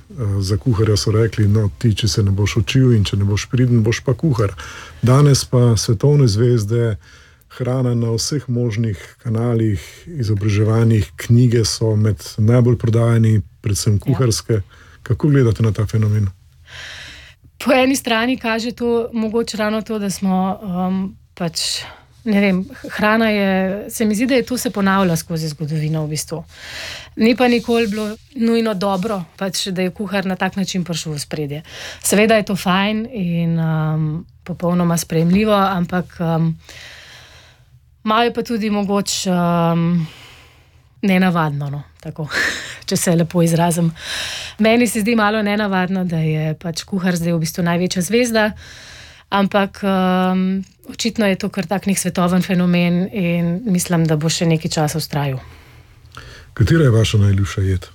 za kuharja so rekli, no ti, če se ne boš učil in če ne boš priden, boš pa kuhar. Danes pa svetovne zvezde, hrana na vseh možnih kanalih, izobraževanjih, knjige so med najbolj prodajani, predvsem kuharske. Kako gledate na ta fenomen? Po eni strani kaže to mogoče ravno to, da smo ne vem, hrana je, se mi zdi, da je to se ponavlja skozi zgodovino v bistvu. Ni pa nikoli bilo nujno dobro, da je kuhar na tak način prišel v spredje. Seveda je to fajn in popolnoma sprejemljivo, ampak malo je pa tudi mogoče nenavadno, no, tako, če se lepo izrazim. Meni se zdi malo nenavadno, da je kuhar zdaj v bistvu največja zvezda, ampak očitno je to kar tak nek svetoven fenomen in mislim, da bo še nekaj časa vztrajal. Katera je vaša najljubša jed?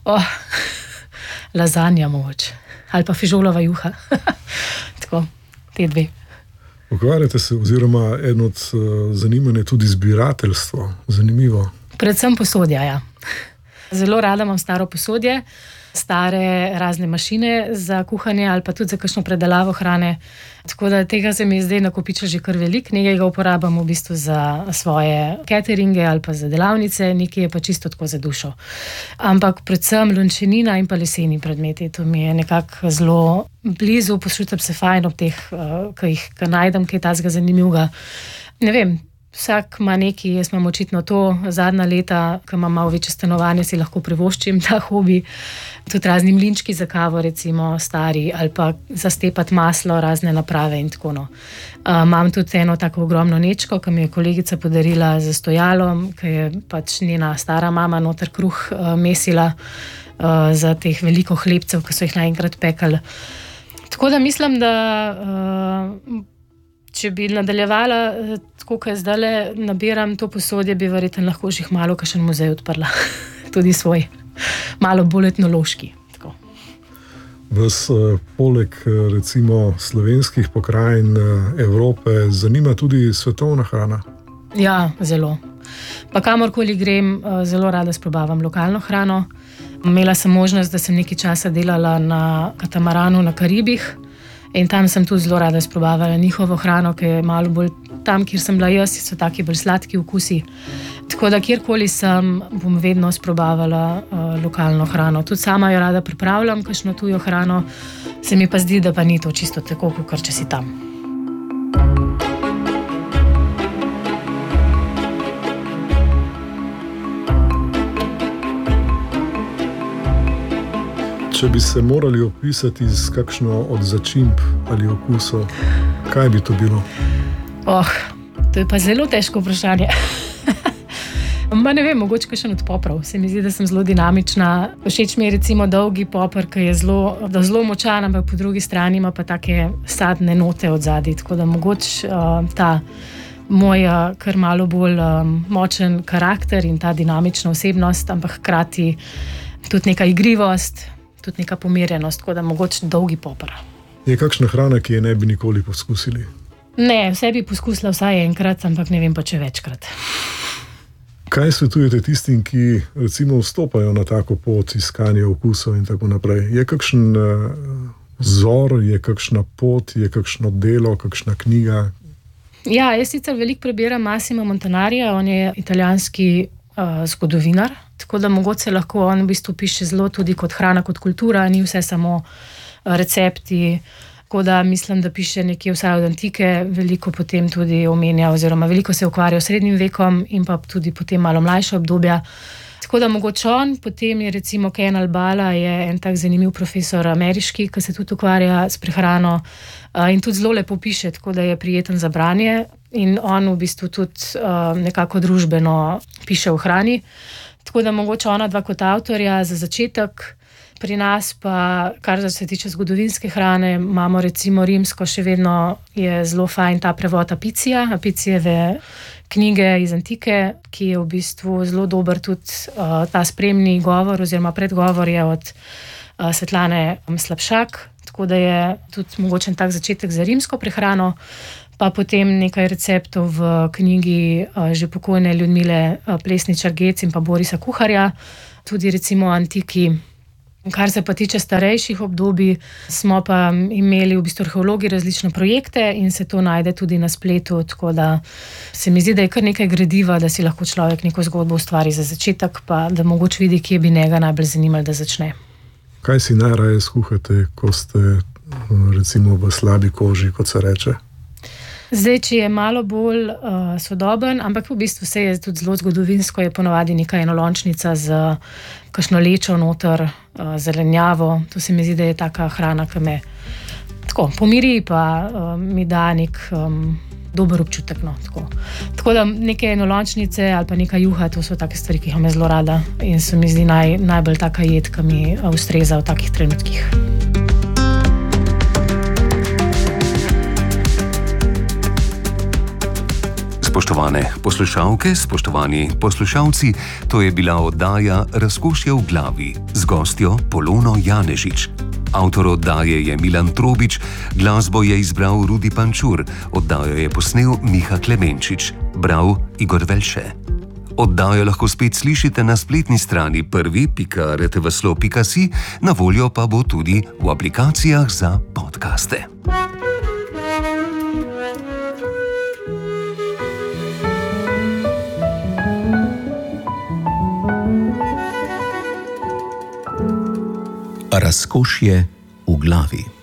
Lazanja mogoče. Ali pa fižolova juha. Tako, te dve. Ukvarjate se, oziroma eno od zanimanja tudi zbirateljstvo. Zanimivo. Predvsem posodja, ja. Zelo rada imam staro posodje, stare razne mašine za kuhanje ali pa tudi za kakšno predelavo hrane. Tako da tega se mi je zdaj nakopičilo že kar veliko. Nekaj ga uporabljam v bistvu za svoje cateringe ali pa za delavnice, nekaj je pa čisto tako za dušo. Ampak predvsem lončenina in pa leseni predmeti. To mi je nekako zelo blizu, počutim se fajn ob teh, ki najdem kaj tazga zanimivega. Ne vem, vsak ima nekaj, jaz imam očitno to zadnja leta, ko imam malo večje stanovanje, si lahko privoščim ta hobi. Tudi razni mlinčki za kavo, recimo stari, ali pa za stepati maslo, razne naprave in tako no. Imam tudi eno tako ogromno nečko, ki mi je kolegica podarila za stojalom, ki je njena stara mama noter kruh mesila za teh veliko hlebcev, ki so jih naenkrat pekali. Tako da mislim, da če bi nadaljevala tako, kot zdajle nabiram to posodje, bi verjetno lahko že malo kakšen muzej odprla. Tudi svoj, malo bolj etnološki. Tako. Vas poleg recimo slovenskih pokrajin Evrope zanima tudi svetovna hrana? Ja, zelo. Pa kamorkoli grem, zelo rada sprobavam lokalno hrano. Imela sem možnost, da sem nekaj časa delala na katamaranu na Karibih. In tam sem tudi zelo rada sprobavala njihovo hrano, ki je malo bolj tam, kjer sem bila jaz, so taki bolj sladki okusi. Tako da kjerkoli sem, bom vedno sprobavala lokalno hrano. Tudi sama jo rada pripravljam, kakšno tujo hrano, se mi pa zdi, da pa ni to čisto tako, kot če si tam. Če bi se morali opisati z kakšno od začimb ali okusov, kaj bi to bilo? To je pa zelo težko vprašanje. Ne vem, mogoče kakšen od poprov. Se mi zdi, da sem zelo dinamična. Všeč mi je recimo dolgi popr, ki je zelo močan, ampak po drugi strani ima pa take sadne note od zadaj. Tako da mogoče ta moj kar malo bolj močen karakter in ta dinamična osebnost, ampak hkrati tudi neka igrivost, tudi neka pomirjenost, tako da mogoče dolgi popr. Je kakšna hrana, ki je ne bi nikoli poskusili? Ne, vse bi poskusila vsaj enkrat, ampak ne vem pa če večkrat. Kaj svetujete tistim, ki recimo vstopajo na tako pot iskanja okusov in tako naprej? Je kakšen vzor, je kakšna pot, je kakšno delo, kakšna knjiga? Ja, jaz sicer veliko prebiram Massimo Montanarija, on je italijanski zgodovinar, tako da mogoče lahko on v bistvu piše zelo tudi kot hrana, kot kultura, ni vse samo recepti, tako da mislim, da piše nekje vsaj od antike, veliko potem tudi omenja oziroma veliko se ukvarja s srednjim vekom in pa tudi potem malo mlajše obdobja. Tako da mogoče on, potem je recimo Ken Albala, je en tak zanimiv profesor ameriški, ki se tudi ukvarja s prehrano in tudi zelo lepo piše, tako da je prijeten za branje in on v bistvu tudi nekako družbeno piše o hrani. Tako da mogoče ona dva kot avtorja za začetek. Pri nas pa, kar se tiče zgodovinske hrane, imamo recimo rimsko, še vedno je zelo fajn ta prevod Apicija, Apicijeve knjige iz antike, ki je v bistvu zelo dober tudi ta spremni govor oziroma predgovor je od Svetlane Slapšak, tako da je tudi mogočen tak začetek za rimsko prehrano, pa potem nekaj receptov v knjigi že pokojne Ljudmile Plesničar-Gec in pa Borisa Kuharja, tudi recimo antiki Kar se pa tiče starejših obdobij, smo pa imeli v bistvu arheologi različne projekte in se to najde tudi na spletu, tako da se mi zdi, da je kar nekaj gradiva, da si lahko človek neko zgodbo ustvari za začetek, pa da mogoče vidi, kje bi njega najbolj zanimalo, da začne. Kaj si najraje skuhate, ko ste recimo v slabi koži, kot se reče? Zdaj, če je malo bolj sodoben, ampak v bistvu vse je tudi zelo zgodovinsko, je ponovadi neka enolončnica z kakšno lečo noter, zelenjavo. To se mi zdi, da je taka hrana, ki me tako pomiri, pa mi da nek dober občutek. No, tako da neke enolončnice ali pa neka juha, to so take stvari, ki jih imam zelo rada in se mi zdi najbolj taka jed, ki mi ustreza v takih trenutkih. Spoštovane poslušalke, spoštovani poslušalci, to je bila oddaja Razkošje v glavi z gostjo Polono Janežič. Avtor oddaje je Milan Trobič, glasbo je izbral Rudi Pančur, oddajo je posnel Miha Klemenčič, bral Igor Velše. Oddajo lahko spet slišite na spletni strani prvi.rtvslo.si, na voljo pa bo tudi v aplikacijah za podcaste. Razkošje v glavi.